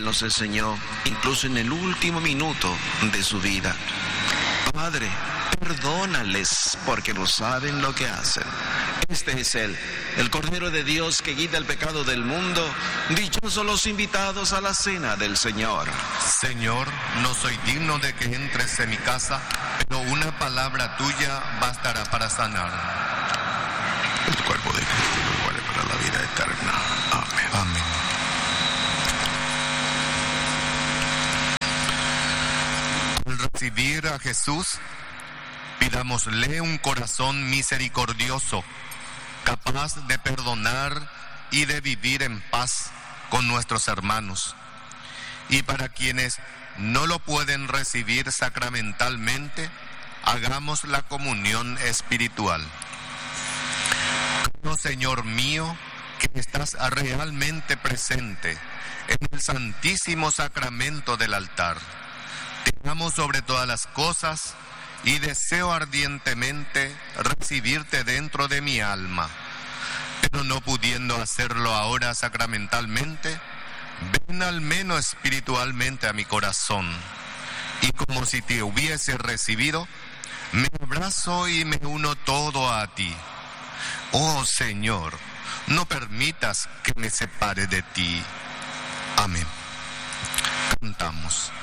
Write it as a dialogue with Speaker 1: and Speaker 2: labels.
Speaker 1: Él nos enseñó, incluso en el último minuto de su vida: Padre, perdónales porque no saben lo que hacen. Este es Él, el Cordero de Dios que quita el pecado del mundo. Dichosos los invitados a la cena del Señor.
Speaker 2: Señor, no soy digno de que entres en mi casa, pero una palabra tuya bastará para sanar.
Speaker 1: El cuerpo de Cristo nos vale para la vida eterna. Amén.
Speaker 2: Amén. Al recibir a Jesús, pidámosle un corazón misericordioso, capaz de perdonar y de vivir en paz con nuestros hermanos. Y para quienes no lo pueden recibir sacramentalmente, hagamos la comunión espiritual. Creo, Señor mío, que estás realmente presente en el santísimo sacramento del altar. Te amo sobre todas las cosas y deseo ardientemente recibirte dentro de mi alma. Pero no pudiendo hacerlo ahora sacramentalmente, ven al menos espiritualmente a mi corazón. Y como si te hubiese recibido, me abrazo y me uno todo a ti. Oh Señor, no permitas que me separe de ti. Amén. Cantamos.